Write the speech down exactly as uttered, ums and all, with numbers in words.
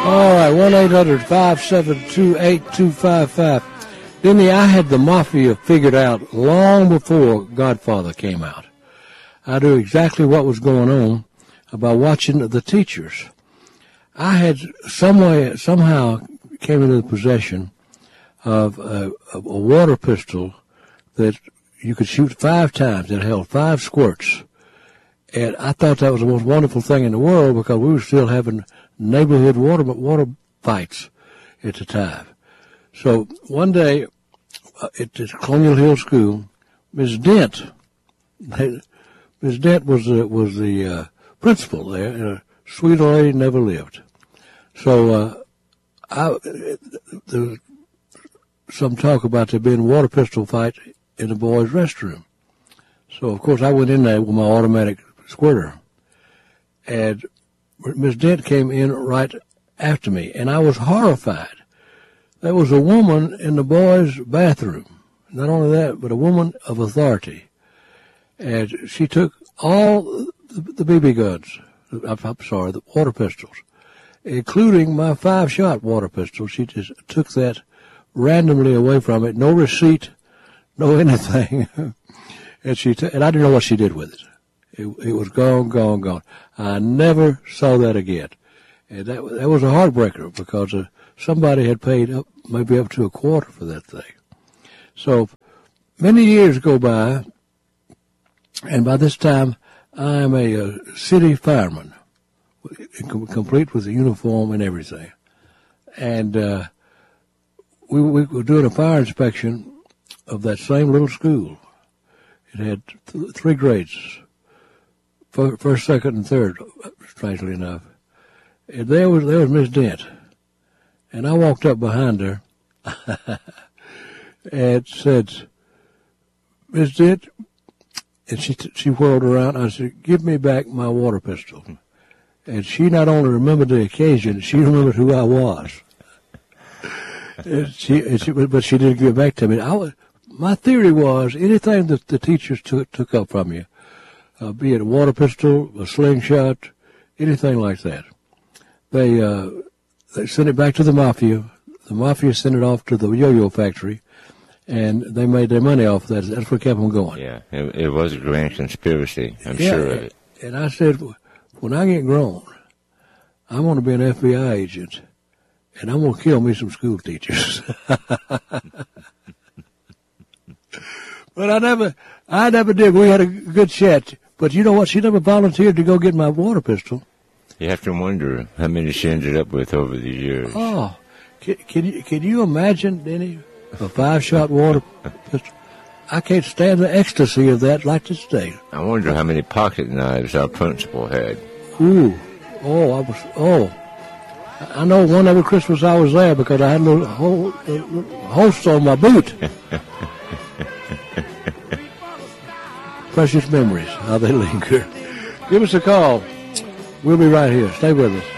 All right, one eight hundred five seven two eight two five five. Denny, I had the Mafia figured out long before Godfather came out. I knew exactly what was going on by watching the teachers. I had some way, somehow came into the possession of a, a water pistol that you could shoot five times. It held five squirts. And I thought that was the most wonderful thing in the world because we were still having neighborhood water water fights at the time. So one day uh, at this Colonial Hill School, Miss Dent, Miss Dent was the, was the uh, principal there, and a sweet old lady never lived. So uh, I, there was some talk about there being a water pistol fight in the boys' restroom. So, of course, I went in there with my automatic squirter. And Miss Dent came in right after me, and I was horrified. There was a woman in the boys' bathroom. Not only that, but a woman of authority. And she took all the B B guns, I'm, I'm sorry, the water pistols, including my five-shot water pistol. She just took that randomly away from it, no receipt, no anything. and she t- and I didn't know what she did with it. It, it was gone, gone, gone. I never saw that again. And that, that was a heartbreaker because uh, somebody had paid up, maybe up to a quarter for that thing. So many years go by, and by this time I am a, a city fireman, complete with the uniform and everything. And uh, we, we were doing a fire inspection of that same little school. It had th- three grades, first, second, and third, strangely enough. And there was there was Miss Dent, and I walked up behind her and said, "Miss Dent," and she she whirled around. I said, "Give me back my water pistol." And she not only remembered the occasion, she remembered who I was. and she, and she, but she didn't give it back to me. I was, my theory was anything that the teachers took took up from you, uh, be it a water pistol, a slingshot, anything like that. They uh, they sent it back to the Mafia. The Mafia sent it off to the yo-yo factory, and they made their money off of that. That's what kept them going. Yeah, it, it was a grand conspiracy. I'm yeah, sure of it. And I said, when I get grown, I'm going to be an F B I agent, and I'm going to kill me some school teachers. But I never, I never did. We had a good chat. But you know what? She never volunteered to go get my water pistol. You have to wonder how many she ended up with over the years. Oh, can, can you can you imagine, Denny, a five-shot water pistol? I can't stand the ecstasy of that like this day. I wonder how many pocket knives our principal had. Ooh, oh, I was, oh. I know one every Christmas I was there because I had a little hole, a little holster on my boot. Precious memories, how they linger. Give us a call. We'll be right here. Stay with us.